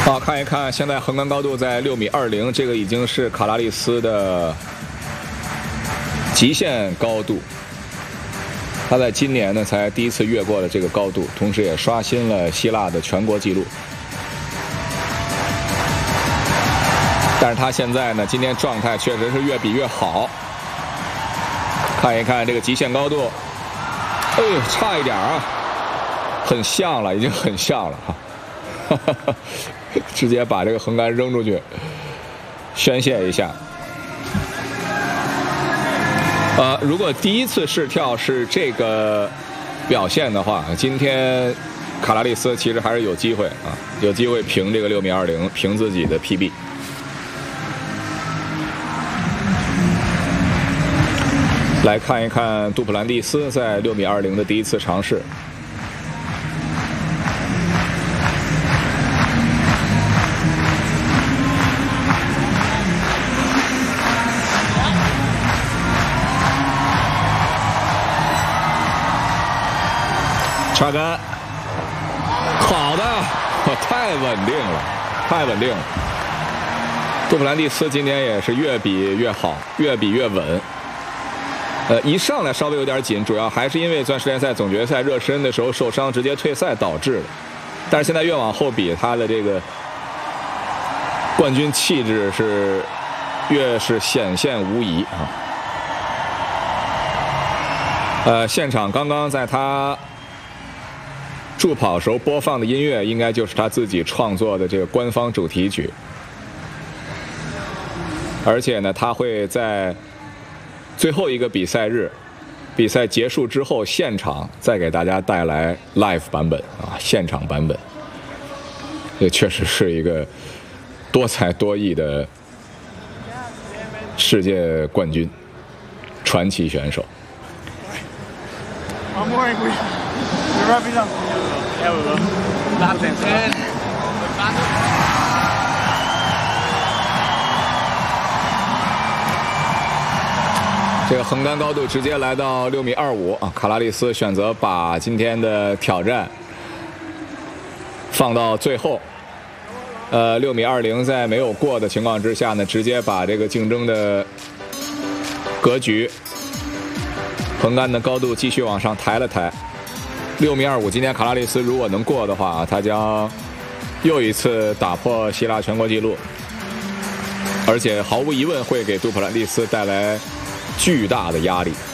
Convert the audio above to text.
好，看一看，现在横杆高度在6.20米，这个已经是卡拉利斯的极限高度。他在今年呢才第一次越过了这个高度，同时也刷新了希腊的全国纪录。但是他现在呢，今天状态确实是越比越好。看一看这个极限高度，哎呦，差一点啊，很像了，已经很像了哈。直接把这个横杆扔出去，宣泄一下。如果第一次试跳是这个表现的话，今天卡拉利斯其实还是有机会啊，有机会评这个6.20米，评自己的 PB。来看一看杜普兰蒂斯在6.20米的第一次尝试。插杆，好的，太稳定了，太稳定了。杜普兰蒂斯今天也是越比越好，越比越稳。一上来稍微有点紧，主要还是因为钻石联赛总决赛热身的时候受伤，直接退赛导致的。但是现在越往后比，他的这个冠军气质是越是显现无疑啊。现场刚刚在他助跑时候播放的音乐，应该就是他自己创作的这个官方主题曲。而且呢，他会在最后一个比赛日，比赛结束之后，现场再给大家带来 live 版本啊，现场版本。这确实是一个多才多艺的世界冠军，传奇选手。这个横杆高度直接来到6.25米啊！卡拉利斯选择把今天的挑战放到最后。6.20米在没有过的情况之下呢，直接把这个竞争的格局、横杆的高度继续往上抬了抬。6.25米，今天卡拉利斯如果能过的话，他将又一次打破希腊全国纪录，而且毫无疑问会给杜普兰蒂斯带来巨大的压力。